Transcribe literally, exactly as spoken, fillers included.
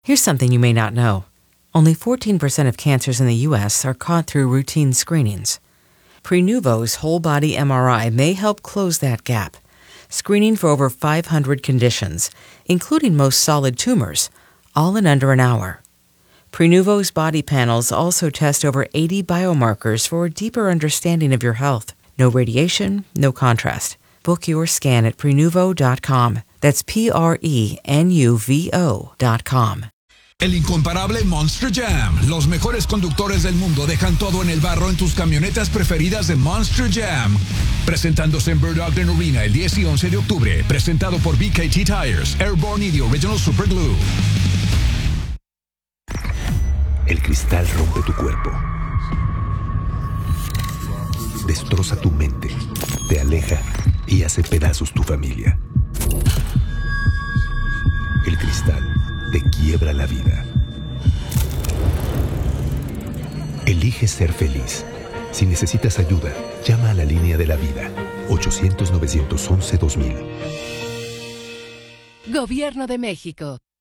Here's something you may not know. Only fourteen percent of cancers in the U S are caught through routine screenings. Prenuvo's whole-body M R I may help close that gap, screening for over five hundred conditions, including most solid tumors, all in under an hour. Prenuvo's body panels also test over eighty biomarkers for a deeper understanding of your health. No radiation, no contrast. Book your scan at prenuvo dot com. That's P R E N U V O dot com. El incomparable Monster Jam. Los mejores conductores del mundo dejan todo en el barro en tus camionetas preferidas de Monster Jam. Presentándose en Bird Ogden Arena el diez y once de octubre. Presentado por B K T Tires, Airborne y The Original Super Glue. El cristal rompe tu cuerpo. Destroza tu mente. Te aleja y hace pedazos tu familia. El cristal te quiebra la vida. Elige ser feliz. Si necesitas ayuda, llama a la línea de la vida. ochocientos, nueve once, dos mil. Gobierno de México.